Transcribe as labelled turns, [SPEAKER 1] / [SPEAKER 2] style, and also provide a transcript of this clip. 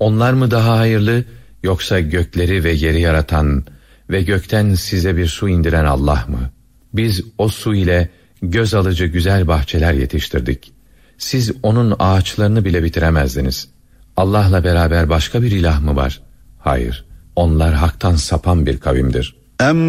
[SPEAKER 1] Onlar mı daha hayırlı, yoksa gökleri ve yeri yaratan ve gökten size bir su indiren Allah mı? Biz o su ile göz alıcı güzel bahçeler yetiştirdik. Siz onun ağaçlarını bile bitiremezdiniz. Allah'la beraber başka bir ilah mı var? Hayır, onlar haktan sapan bir kavimdir.